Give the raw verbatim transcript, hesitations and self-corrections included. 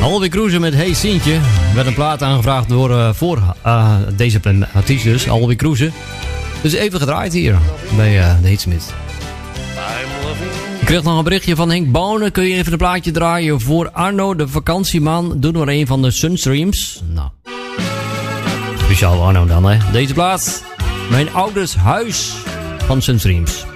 Alweer Cruisen met Hey Sientje. Er werd een plaat aangevraagd door, uh, voor uh, deze artiest dus, Alweer Cruisen. Dus even gedraaid hier bij uh, de Hitsmith. Ik kreeg nog een berichtje van Henk Bonen. Kun je even een plaatje draaien voor Arno, de vakantieman? Doe nog een van de Sunstreams. Nou, speciaal Arno dan, hè. Deze plaat, Mijn ouders huis van Sunstreams.